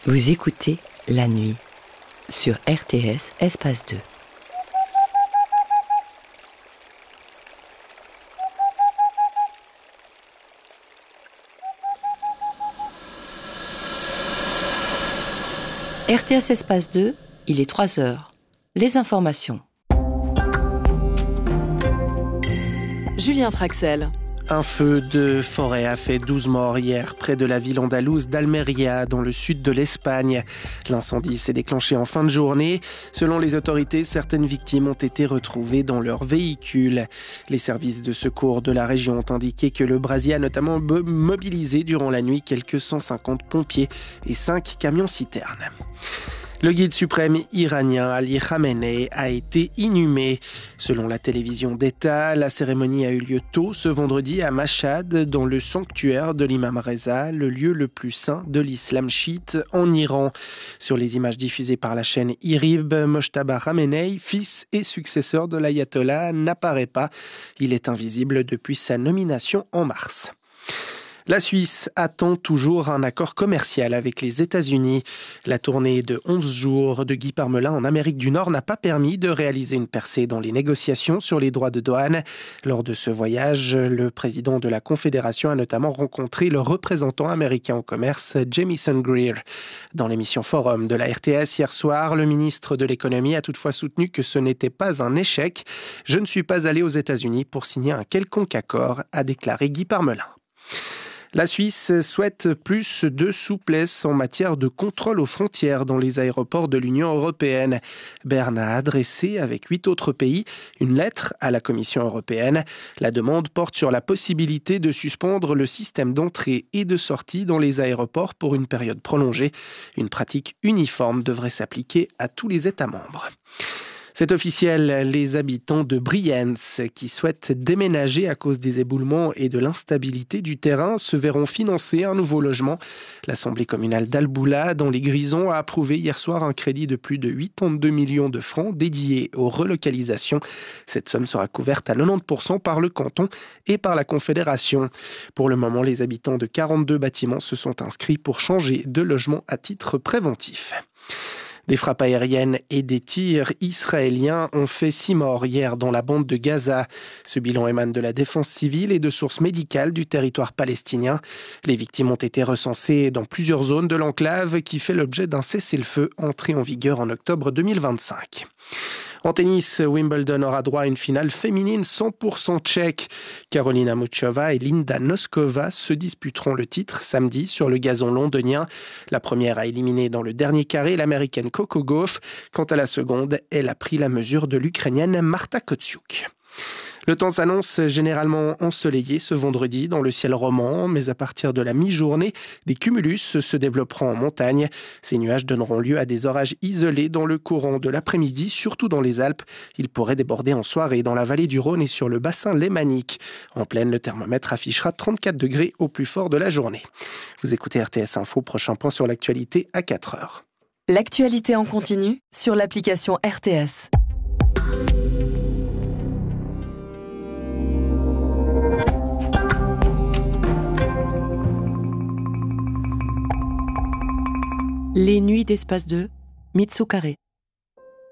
Vous écoutez La Nuit sur RTS Espace 2. RTS Espace 2, il est 3 heures. Les informations. Julien Traxel. Un feu de forêt a fait 12 morts hier près de la ville andalouse d'Almeria, dans le sud de l'Espagne. L'incendie s'est déclenché en fin de journée. Selon les autorités, certaines victimes ont été retrouvées dans leur véhicule. Les services de secours de la région ont indiqué que le brasier a notamment mobilisé durant la nuit quelques 150 pompiers et 5 camions-citernes. Le guide suprême iranien Ali Khamenei a été inhumé. Selon la télévision d'État, la cérémonie a eu lieu tôt ce vendredi à Mashhad, dans le sanctuaire de l'imam Reza, le lieu le plus saint de l'islam chiite en Iran. Sur les images diffusées par la chaîne IRIB, Mojtaba Khamenei, fils et successeur de l'ayatollah, n'apparaît pas. Il est invisible depuis sa nomination en mars. La Suisse attend toujours un accord commercial avec les États-Unis. La tournée de 11 jours de Guy Parmelin en Amérique du Nord n'a pas permis de réaliser une percée dans les négociations sur les droits de douane. Lors de ce voyage, le président de la Confédération a notamment rencontré le représentant américain au commerce, Jamieson Greer. Dans l'émission Forum de la RTS hier soir, le ministre de l'économie a toutefois soutenu que ce n'était pas un échec. « Je ne suis pas allé aux États-Unis pour signer un quelconque accord », a déclaré Guy Parmelin. La Suisse souhaite plus de souplesse en matière de contrôle aux frontières dans les aéroports de l'Union européenne. Berne a adressé, avec 8 autres pays, une lettre à la Commission européenne. La demande porte sur la possibilité de suspendre le système d'entrée et de sortie dans les aéroports pour une période prolongée. Une pratique uniforme devrait s'appliquer à tous les États membres. C'est officiel, les habitants de Brienz qui souhaitent déménager à cause des éboulements et de l'instabilité du terrain se verront financer un nouveau logement. L'Assemblée communale d'Alboula, dans les Grisons, a approuvé hier soir un crédit de plus de 82 millions de francs dédié aux relocalisations. Cette somme sera couverte à 90% par le canton et par la Confédération. Pour le moment, les habitants de 42 bâtiments se sont inscrits pour changer de logement à titre préventif. Des frappes aériennes et des tirs israéliens ont fait 6 morts hier dans la bande de Gaza. Ce bilan émane de la défense civile et de sources médicales du territoire palestinien. Les victimes ont été recensées dans plusieurs zones de l'enclave qui fait l'objet d'un cessez-le-feu entré en vigueur en octobre 2025. En tennis, Wimbledon aura droit à une finale féminine 100% tchèque. Karolina Muchova et Linda Noskova se disputeront le titre samedi sur le gazon londonien. La première a éliminé dans le dernier carré l'américaine Coco Gauff. Quant à la seconde, elle a pris la mesure de l'ukrainienne Marta Kostyuk. Le temps s'annonce généralement ensoleillé ce vendredi dans le ciel roman, mais à partir de la mi-journée, des cumulus se développeront en montagne. Ces nuages donneront lieu à des orages isolés dans le courant de l'après-midi, surtout dans les Alpes. Ils pourraient déborder en soirée dans la vallée du Rhône et sur le bassin lémanique. En plaine, le thermomètre affichera 34 degrés au plus fort de la journée. Vous écoutez RTS Info, prochain point sur l'actualité à 4 heures. L'actualité en continu sur l'application RTS. Les nuits d'Espace 2, Mitsu Carré.